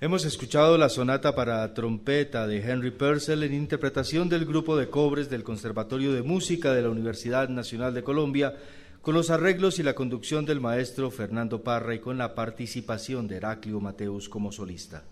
Hemos escuchado la sonata para trompeta de Henry Purcell en interpretación del grupo de cobres del Conservatorio de Música de la Universidad Nacional de Colombia, con los arreglos y la conducción del maestro Fernando Parra y con la participación de Heraclio Mateus como solista.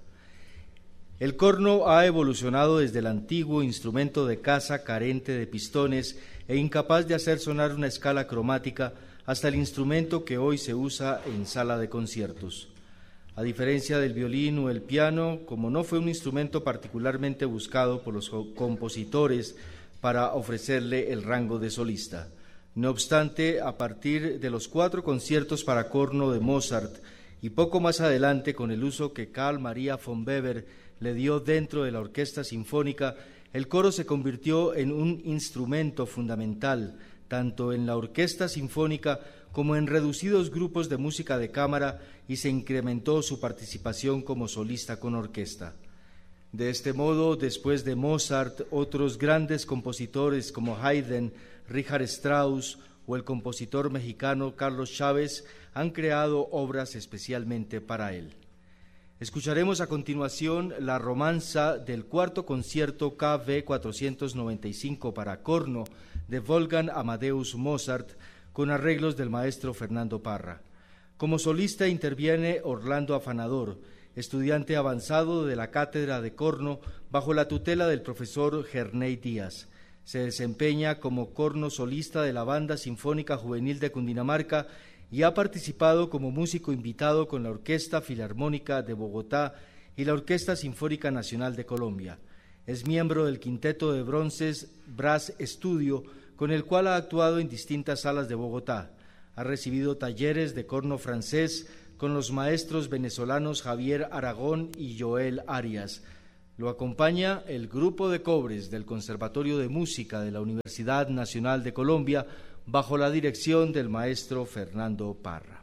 El corno ha evolucionado desde el antiguo instrumento de caza carente de pistones e incapaz de hacer sonar una escala cromática hasta el instrumento que hoy se usa en sala de conciertos. A diferencia del violín o el piano, como no fue un instrumento particularmente buscado por los compositores para ofrecerle el rango de solista. No obstante, a partir de los 4 conciertos para corno de Mozart y poco más adelante con el uso que Carl Maria von Weber le dio dentro de la orquesta sinfónica, el coro se convirtió en un instrumento fundamental, tanto en la orquesta sinfónica como en reducidos grupos de música de cámara, y se incrementó su participación como solista con orquesta. De este modo, después de Mozart, otros grandes compositores como Haydn, Richard Strauss o el compositor mexicano Carlos Chávez han creado obras especialmente para él. Escucharemos a continuación la romanza del 4º concierto KV 495 para corno de Wolfgang Amadeus Mozart, con arreglos del maestro Fernando Parra. Como solista interviene Orlando Afanador, estudiante avanzado de la cátedra de corno bajo la tutela del profesor Gerney Díaz. Se desempeña como corno solista de la Banda Sinfónica Juvenil de Cundinamarca y ha participado como músico invitado con la Orquesta Filarmónica de Bogotá y la Orquesta Sinfónica Nacional de Colombia. Es miembro del Quinteto de Bronces Brass Studio, con el cual ha actuado en distintas salas de Bogotá. Ha recibido talleres de corno francés con los maestros venezolanos Javier Aragón y Joel Arias. Lo acompaña el grupo de cobres del Conservatorio de Música de la Universidad Nacional de Colombia, bajo la dirección del maestro Fernando Parra.